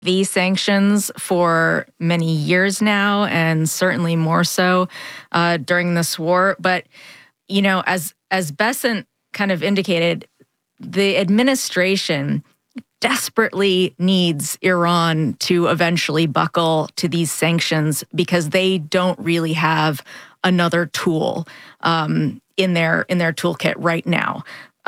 these sanctions for many years now, and certainly more so during this war. But, as Bessent kind of indicated, the administration desperately needs Iran to eventually buckle to these sanctions because they don't really have another tool in their toolkit right now.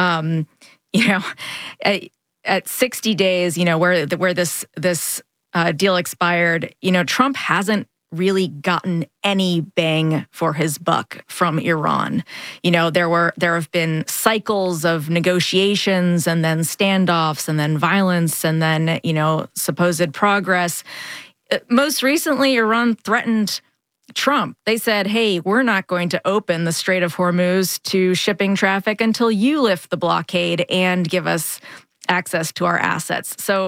At 60 days, where this deal expired, Trump hasn't really gotten any bang for his buck from Iran. There have been cycles of negotiations and then standoffs and then violence and then, supposed progress. Most recently, Iran threatened Trump. They said, hey, we're not going to open the Strait of Hormuz to shipping traffic until you lift the blockade and give us access to our assets. So,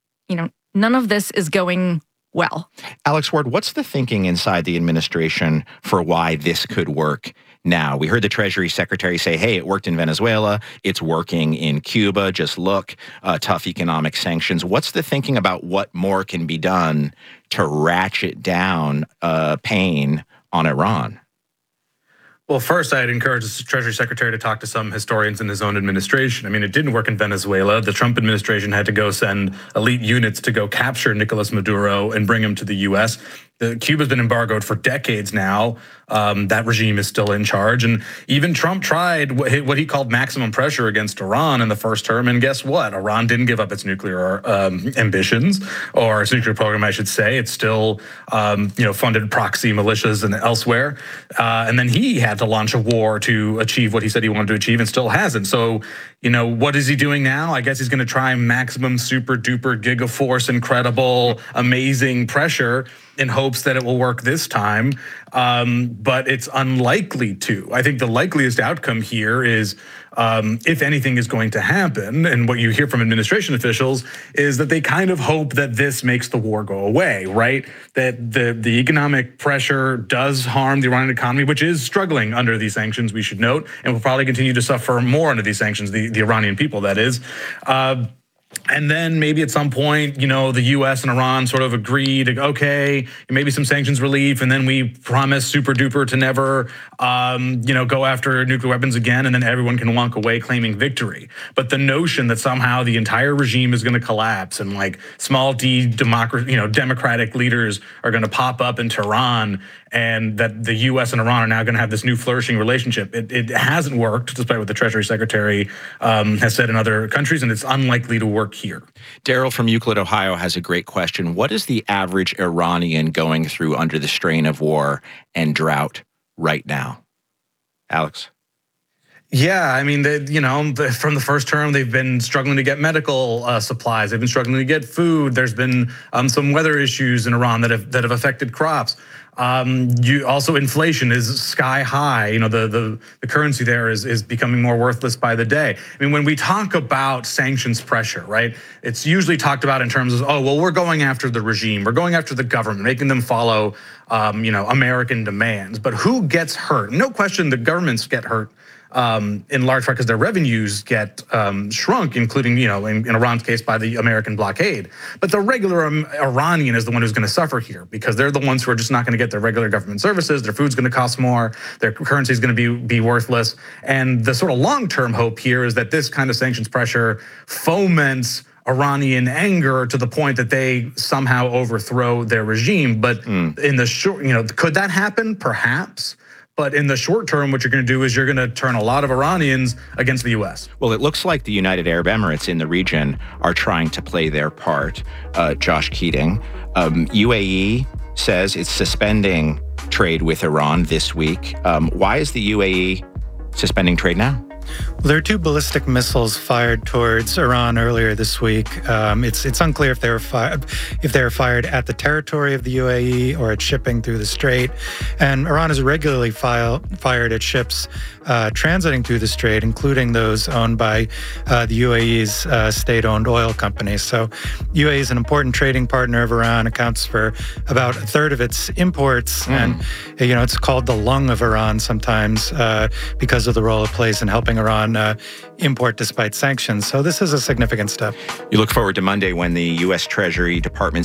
none of this is going well. Alex Ward, what's the thinking inside the administration for why this could work now? We heard the Treasury Secretary say, hey, it worked in Venezuela. It's working in Cuba. Just look, tough economic sanctions. What's the thinking about what more can be done to ratchet down pain on Iran? Well, first, I'd encourage the Treasury Secretary to talk to some historians in his own administration. I mean, it didn't work in Venezuela. The Trump administration had to go send elite units to go capture Nicolas Maduro and bring him to the U.S. Cuba's been embargoed for decades now. That regime is still in charge. And even Trump tried what he called maximum pressure against Iran in the first term. And guess what? Iran didn't give up its nuclear ambitions, or its nuclear program, I should say. It's still, funded proxy militias and elsewhere. And then he had to launch a war to achieve what he said he wanted to achieve and still hasn't. So, what is he doing now? I guess he's going to try maximum super duper gigaforce, incredible, amazing pressure in hopes that it will work this time. But it's unlikely to. I think the likeliest outcome here is, if anything is going to happen, and what you hear from administration officials is that they kind of hope that this makes the war go away, right? That the economic pressure does harm the Iranian economy, which is struggling under these sanctions, we should note, and will probably continue to suffer more under these sanctions, the Iranian people, that is. And then maybe at some point, the U.S. and Iran sort of agree to, okay, maybe some sanctions relief, and then we promise super duper to never, go after nuclear weapons again, and then everyone can walk away claiming victory. But the notion that somehow the entire regime is going to collapse and like small d democratic leaders are going to pop up in Tehran, and that the U.S. and Iran are now going to have this new flourishing relationship, it hasn't worked, despite what the Treasury Secretary has said in other countries, and it's unlikely to work here. Daryl from Euclid, Ohio has a great question. What is the average Iranian going through under the strain of war and drought right now? Alex? Yeah, I mean, from the first term, they've been struggling to get medical supplies. They've been struggling to get food. There's been some weather issues in Iran that have affected crops. Also, inflation is sky high. The currency there is becoming more worthless by the day. I mean, when we talk about sanctions pressure, right, it's usually talked about in terms of, oh, well, we're going after the regime, we're going after the government, making them follow, American demands. But who gets hurt? No question, the governments get hurt. In large part because their revenues get shrunk, including, in Iran's case, by the American blockade. But the regular Iranian is the one who's going to suffer here, because they're the ones who are just not going to get their regular government services. Their food's going to cost more. Their currency is going to be worthless. And the sort of long-term hope here is that this kind of sanctions pressure foments Iranian anger to the point that they somehow overthrow their regime. But in the short, could that happen? Perhaps. But in the short term, what you're going to do is you're going to turn a lot of Iranians against the U.S. Well, it looks like the United Arab Emirates in the region are trying to play their part. Josh Keating, UAE says it's suspending trade with Iran this week. Why is the UAE suspending trade now? Well, there are 2 ballistic missiles fired towards Iran earlier this week. It's unclear if they were fired at the territory of the UAE or at shipping through the strait. And Iran has regularly fired at ships transiting through the strait, including those owned by the UAE's state-owned oil companies. So UAE is an important trading partner of Iran, accounts for about a third of its imports. And, it's called the lung of Iran sometimes because of the role it plays in helping Iran import despite sanctions. So this is a significant step. You look forward to Monday when the U.S. Treasury Department